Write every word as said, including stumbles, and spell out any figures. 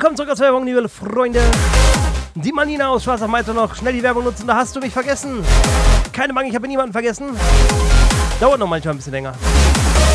willkommen zurück aus der Werbung, liebe Freunde. Die Manina aus Schwarz meinte noch, schnell die Werbung nutzen, da hast du mich vergessen. Keine Bange, ich habe niemanden vergessen. Dauert noch manchmal ein bisschen länger.